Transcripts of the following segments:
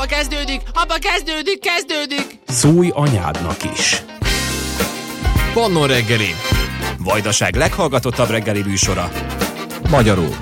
Apa, kezdődik! Apa, kezdődik! Szólj anyádnak is. Pannon reggeli. Vajdaság leghallgatottabb reggeli műsora. Magyarul.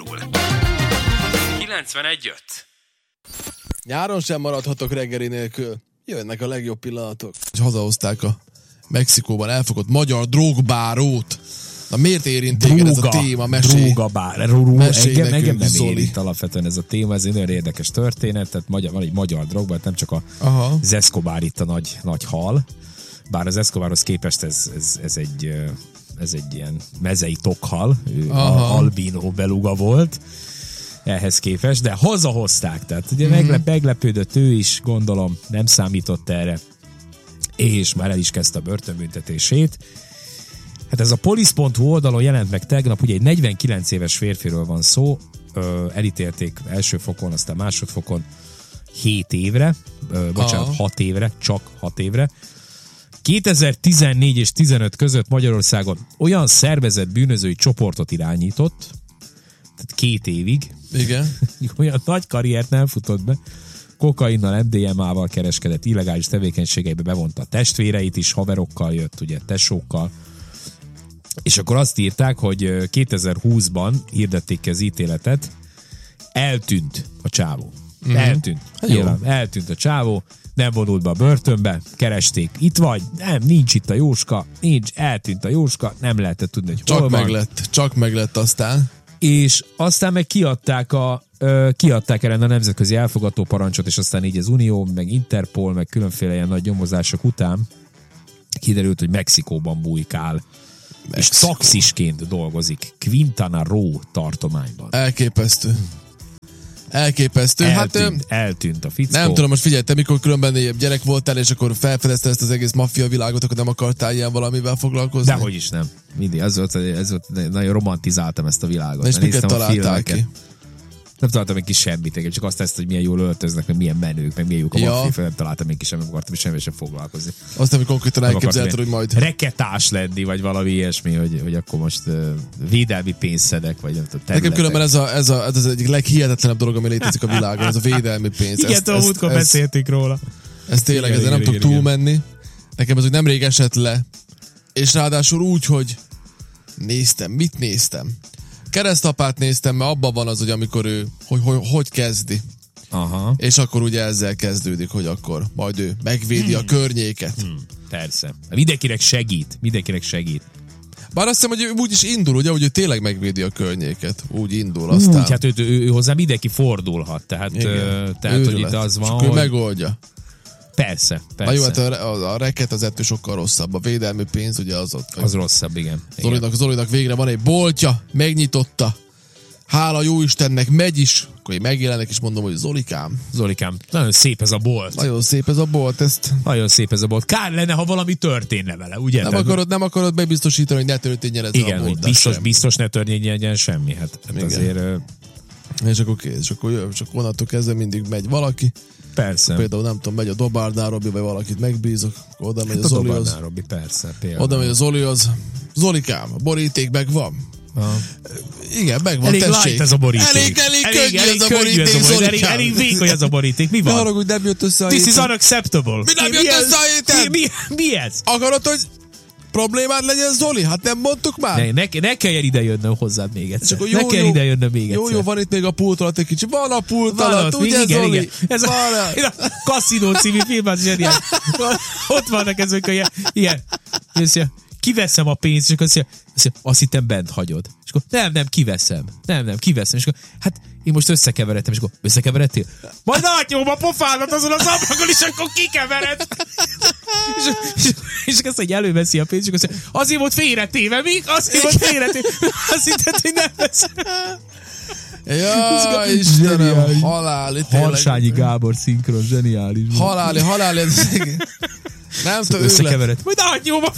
91.5. Nyáron sem maradhatok reggeli nélkül. Jönnek a legjobb pillanatok. Hazahozták a Mexikóban elfogott magyar drogbárót. Na miért érint téged ez a téma? Drogabár. Engem nem Zoli. érint alapvetően ez a téma, ez egy nagyon érdekes történet, tehát van egy magyar drogbár, nem csak az Escobar itt a nagy hal, bár az Escobarhoz képest ez egy ilyen mezei tokhal, ő albino beluga volt ehhez képest, de hazahozták, tehát ugye meglepődött ő is, gondolom, nem számított erre, és már el is kezdte a börtönbüntetését. Hát ez a police.hu oldalon jelent meg tegnap, ugye egy 49 éves férfiről van szó, elítélték első fokon, aztán másodfokon 7 évre, 6 évre, csak 6 évre. 2014 és 15 között Magyarországon olyan szervezett bűnözői csoportot irányított, tehát 2 évig. Igen. Olyan nagy karriert nem futott be. Kokainnal, MDMA-val kereskedett, illegális tevékenységeibe bevonta a testvéreit is, haverokkal jött, ugye tesókkal. És akkor azt írták, hogy 2020-ban hirdették ki az ítéletet, eltűnt a csávó. Eltűnt a csávó, nem vonult be a börtönbe, keresték, itt vagy, nem, nincs itt a Jóska, eltűnt a Jóska, nem lehetett tudni, hogy hol van. Csak meglett aztán. És aztán meg kiadták ellen a nemzetközi elfogató parancsot, és aztán így az Unió, meg Interpol, meg különféle ilyen nagy nyomozások után kiderült, hogy Mexikóban bujkál, és taxisként dolgozik Quintana Roo tartományban. Elképesztő. Eltűnt a fickó. Nem tudom, most figyelj, te mikor különben gyerek voltál, és akkor felfedezted ezt az egész maffia világot, akkor nem akartál ilyen valamivel foglalkozni? Dehogy is nem. Mindig, ez volt, nagyon romantizáltam ezt a világot. És miket találtál ki? Nem találtam még ki semmit, csak azt ezt, hogy milyen jól öltöznek, meg milyen menők, meg milyen jók a maffia, nem találtam még ki semmit, nem akartam semmi sem foglalkozni. Azt, hogy konkrétan elképzelted, hogy majd... reketás lenni, vagy valami ilyesmi, hogy akkor most védelmi pénzszedek, vagy nem tudom, nekem különben ez az egyik leghihetetlenebb dolog, ami létezik a világon, ez a védelmi pénz. Igen, a múltkor beszéltünk róla. Ez tényleg, ezzel nem tudok túlmenni. Nekem ez úgy nemrég esett le, és ráadásul úgy, hogy mit néztem? Keresztapát néztem, mert abban van az, hogy amikor ő hogy kezdi. Aha. És akkor ugye ezzel kezdődik, hogy akkor majd ő megvédi a környéket. Persze. Mindenkinek segít. Bár azt hiszem, hogy ő úgy is indul, ugye, hogy ő tényleg megvédi a környéket. Úgy indul aztán. Úgy, hát ő hozzá mindenki fordulhat. Tehát hogy itt az van, hogy... ő megoldja. Persze. Na jó, hát a reket az ettől sokkal rosszabb. A védelmi pénz ugye az ott. Az rosszabb, igen. Zolinak végre van egy boltja, megnyitotta. Hála jó Istennek, megy is. Akkor én megjelenek és mondom, hogy Zolikám, nagyon szép ez a bolt. Nagyon szép ez a bolt. Kár lenne, ha valami történne vele, ugye? Nem akarod bebiztosítani, hogy ne történjen ez a bolt. Igen, biztos ne történjen semmi. Hát azért... És akkor kész. És akkor onnantól kezdve mindig megy valaki. Persze. Például nem tudom, megy a Dobárdán Robi, vagy valakit megbízok, oda megy a Zolihoz. Robi, persze. Például. Oda megy a Zolihoz. Zolikám, a boríték megvan. Igen, megvan, elég tessék. Light ez a boríték. Elég könnyű ez a boríték, Zolikám. Elég vékony ez a boríték. Mi van? Ne haragudj, nem jött össze a This is unacceptable. Mi nem jött össze a héten? Mi ez? Akarod, hogy problémád legyen, Zoli? Hát nem mondtuk már? Ne kelljen ide jönnöm hozzád még egyszer. Ne kelljen ide jönnöm még egyszer. Jó, van itt még a pult alatt egy kicsi. Van a pult alatt, ugye, Zoli? Igen. Ez a Casino című film, az zseniális. Ott vannak ezek ilyen. Kiveszem a pénzt, és akkor azt hittem bent hagyod. És akkor nem, kiveszem. És akkor, hát én most összekeveredtem, és akkor összekeveredtél? Majd átnyom a pofádat azon az ablakon, és akkor kikevered. és azt, hogy előveszi a pénzt, és akkor azért volt félretéve, mi? Azért volt félretéve. Azt hittem, hogy nem veszem. Ja, Istenem, haláli. Harsányi Gábor szinkron, zseniális. Haláli. Nem tudom, összekevered. Majd átnyom a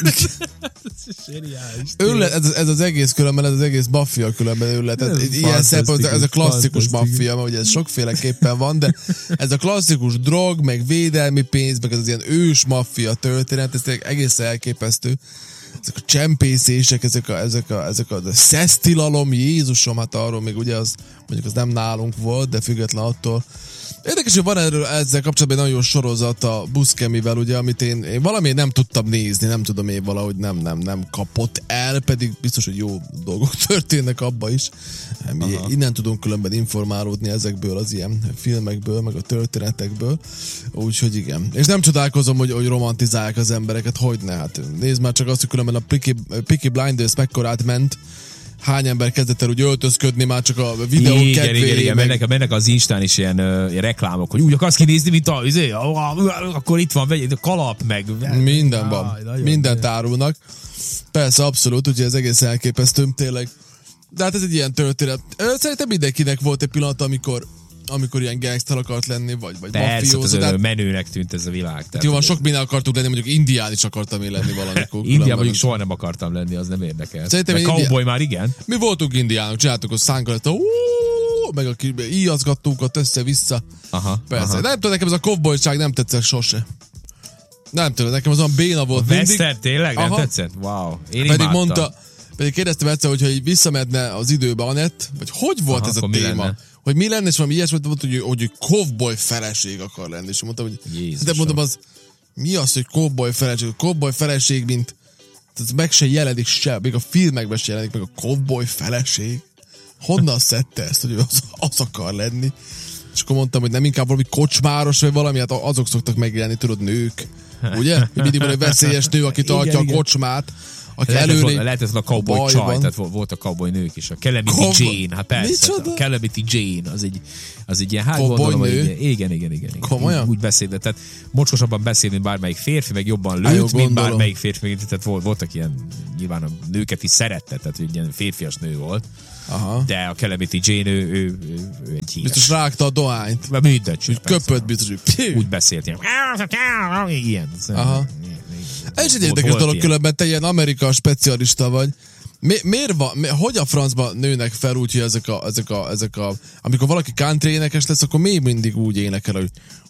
ez az egész különben, ez az egész maffia különben őrület. Ilyen szempontból ez a klasszikus maffia, mert ugye ez sokféleképpen van, de ez a klasszikus drog, meg védelmi pénz, meg ez az ilyen ős maffia történet, ez egészen elképesztő. Ezek a csempészések, ezek a szesztilalom, Jézusom, hát arról még ugye az, mondjuk az nem nálunk volt, de független attól, Érdekes, hogy van ezzel kapcsolatban nagyon jó sorozat a Buscemivel, ugye, amit én valamiért nem tudtam nézni, nem tudom, én valahogy nem kapott el, pedig biztos, hogy jó dolgok történnek abba is. Innen tudunk különben informálódni ezekből az ilyen filmekből, meg a történetekből. Úgyhogy igen. És nem csodálkozom, hogy romantizálják az embereket, hogyne. Hát nézd már csak azt, hogy különben a Peaky Blinders mekkorát ment, hány ember kezdett el úgy öltözködni már csak a videók kedvéért. Igen, mennek az Instán is ilyen reklámok, hogy úgy akarsz kinézni, mint akkor itt van, vegyed a kalap, meg... Minden van, mindent árulnak. Persze, abszolút, úgyhogy ez egész elképesztő, tényleg. De hát ez egy ilyen történet. Szerintem mindenkinek volt egy pillanat, amikor ilyen gangster akart lenni, vagy mafiózó. Persze, menőnek tűnt ez a világ. Jó, van, sok minden akartuk lenni, mondjuk indián is akartam én lenni valamikor. Indián mondjuk soha nem akartam lenni, az nem érdekel. Szerintem cowboy már igen. Mi voltunk indiánok, csináltuk a szánkat, meg íjazgattunk ott össze-vissza. Persze. De nem tudom, nekem ez a cowboyság nem tetszett sose. Nem tudom, nekem az olyan béna volt mindig. Western tényleg nem tetszett? Wow. Én pedig kérdeztem egyszer, hogyha így visszamehetne az időbe Anett, vagy hogy volt ez a téma? Hogy mi lenne, és valami ilyesmit mondta, hogy cowboy feleség akar lenni. És mondtam, hogy de mondom, az mi az, hogy cowboy feleség? A cowboy feleség, mint ez meg se jelenik se, még a filmekben se jelenik meg a cowboy feleség. Honnan szedte ezt, hogy az akar lenni? És akkor mondtam, hogy nem inkább valami kocsmáros, vagy valami, hát azok szoktak megjelenni, tudod, nők. Ugye? Mindig van egy veszélyes nő, aki tartja a kocsmát. Lehetett a cowboy csaj, tehát volt a cowboy nők is. A Calamity Jane, hát persze. A Calamity Jane, az egy ilyen, hát gondolom, hogy igen. Komolyan? Úgy beszélt, tehát mocskosabban beszél, mint bármelyik férfi, meg jobban lőtt, mint bármelyik férfi, tehát voltak ilyen, nyilván a nőket is szerette, tehát egy ilyen férfias nő volt. Aha. De a Calamity Jane, ő egy híres. Biztos rágta a dohányt. Mindegy. Köpött biztos, hogy úgy beszélt ilyen. Aha. Ez egy érdekes dolog, különben te ilyen Amerika specialista vagy. Miért van, hogy a francban nőnek fel úgy, hogy ezek a amikor valaki country énekes lesz, akkor még mindig úgy énekel, hogy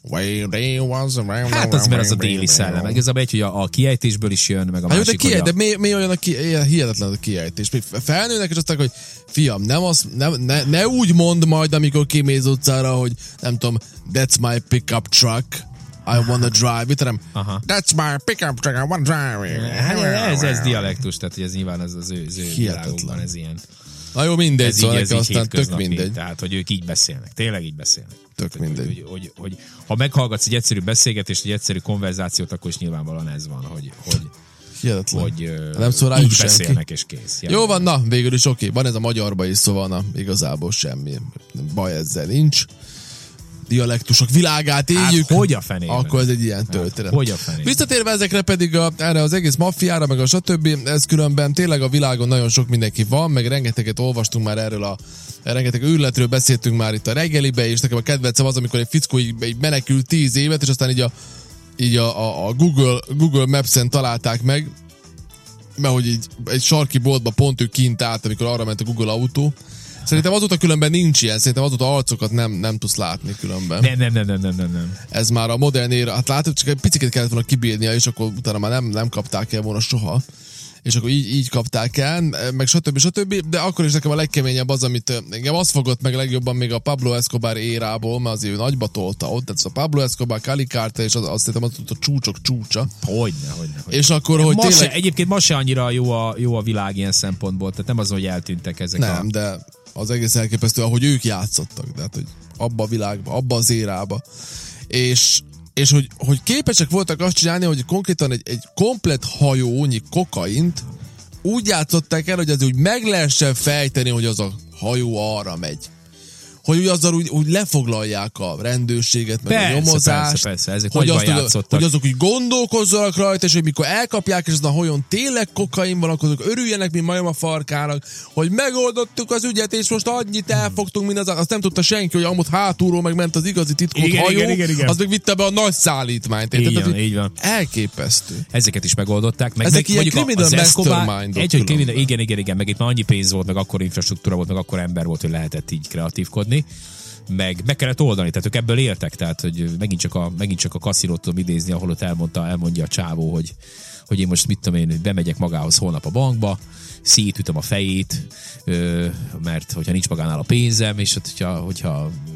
hát az, mert az a déli szellem. Igazából egy, hogy a kiejtésből is jön, meg a másik, hogy de mi olyan hihetetlen a kiejtés. Felnőnek, és aztán, hogy fiam, ne úgy mondd majd, amikor kimész utcára, hogy nem tudom, that's my pickup truck, I wanna drive it, hanem that's my pickup truck, I wanna drive it. Ez dialektus, tehát hogy ez nyilván az ő világokban, ez ilyen. Na jó, mindegy, szóval aztán tök mindegy. Tehát, hogy ők így beszélnek, tényleg így beszélnek. Tök mindegy. Hogy ha meghallgatsz egy egyszerű beszélgetést, egy egyszerű konverzációt, akkor is nyilvánvalóan ez van, hogy nem szól rájuk így senki. beszélnek és kész. Jó van, na, végül is oké. Van ez a magyarba is, szóval na, igazából semmi baj ezzel nincs. Dialektusok világát éljük. Hát, hogy a fenében? Akkor ez egy ilyen történet. Hogy a fenében? Visszatérve ezekre pedig erre az egész maffiára, meg a stb. Ez különben tényleg a világon nagyon sok mindenki van, meg rengeteget olvastunk már erről rengeteg őrületről beszéltünk már itt a reggelibe, és nekem a kedvencem az, amikor egy fickó így menekült 10 évet, és aztán így a Google Maps-en találták meg, mert hogy így egy sarki boltba pont ő kint állt, amikor arra ment a Google autó. Szerintem azóta különben nincs ilyen, szerintem azóta arcokat nem tudsz látni különben. Nem. Ez már a modern éra, hát látod, csak egy picit kellett volna kibírnia, és akkor utána már nem kapták el volna soha. És akkor így kapták el, meg stb. De akkor is nekem a legkeményebb az, amit engem az fogott meg legjobban még a Pablo Escobar érából, mert azért ő nagyba tolta ott, tehát a Pablo Escobar, Cali Carter, és azt hiszem, az a csúcsok csúcsa. Hogyne. És akkor, hogy tényleg... Egyébként ma se annyira jó a világ ilyen szempontból, tehát nem az, hogy eltűntek ezek nem, de az egész elképesztő, ahogy ők játszottak, de hát, hogy abba a világba, abba az érába. És hogy képesek voltak azt csinálni, hogy konkrétan egy komplet hajónyi kokaint úgy játszották el, hogy az úgy meg lehessen fejteni, hogy az a hajó arra megy. Hogy úgy azzal úgy lefoglalják a rendőrséget, meg a nyomozást. Persze, ezek hogy azok úgy gondolkozzanak rajta, és hogy mikor elkapják, és azon a hajón tényleg kokain van, akkor azok örüljenek, mint majom a farkának, hogy megoldottuk az ügyet, és most annyit elfogtunk, mint azt nem tudta senki, hogy amúgy hátulról megment az igazi titkot hajó, igen. Az meg vitte be a nagy szállítmányt. Így van. Elképesztő. Ezeket is megoldották. Ezek ilyen criminal mastermindok. Igen, meg itt már annyi pénz volt, meg akkor infrastruktúra volt, meg akkor ember volt, hogy lehetett így kreatívkodni. Meg kellett oldani, tehát ők ebből éltek, tehát hogy megint csak a kaszinót tudom idézni, ahol ott elmondja a csávó, hogy én most mit tudom én, bemegyek magához holnap a bankba, szétütöm a fejét, mert hogyha nincs magánál a pénzem, és hogyha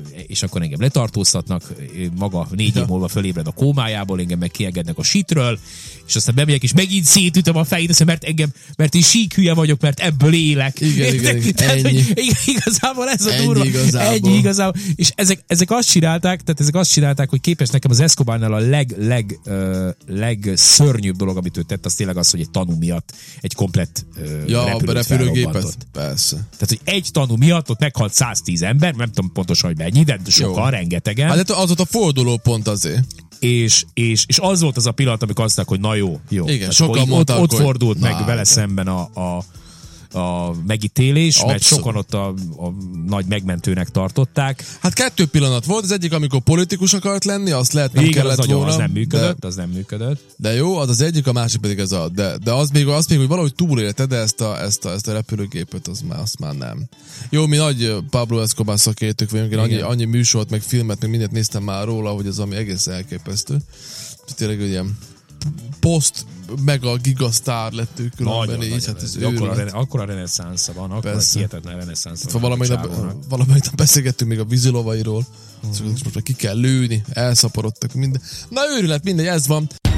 és akkor engem letartóztatnak, maga 4 év múlva fölébred a kómájából, engem meg kiengednek a sitről, és aztán bemegyek, és megint szétütöm a fejét, mert én síkhülye vagyok, mert ebből élek. Igen, ennyi. Igazából ez a durva. Ennyi igazából. És ezek azt csinálták, hogy képes nekem az Escobarnál a legszörnyűbb dolog, amit ő tett, az tényleg az, hogy egy tanú miatt egy komplett repülőgépet. Persze. Tehát, hogy egy tanú miatt ott meghalt 110 ember, nem tudom pontosan, hogy mennyi, de sokan, rengetegen. Hát az ott a fordulópont azért. És az volt az a pillanat, amikor azt mondták, hogy na jó. Igen, sokan mondták, ott fordult meg vele szemben a megítélés, abszolút. Mert sokan ott a nagy megmentőnek tartották. Hát 2 pillanat volt, az egyik, amikor politikus akart lenni, azt lehet nem igen, kellett volna. Az nem működött. De jó, az egyik, a másik pedig ez de az még, hogy valahogy túlélte, de ezt a repülőgépet, azt már nem. Jó, mi nagy Pablo Escobar szakértők vagyunk, én annyi műsort, meg filmet, meg mindent néztem már róla, hogy az ami egész elképesztő. Tényleg ilyen post mega gigasztár lett ő különben így, hát ez akkor a reneszánsza van, akkor a hihetetlen reneszánsza van. Valamelyik nap beszélgettünk még a vízilovairól, most már ki kell lőni, elszaporodtak minden. Na őrület, mindegy, ez van.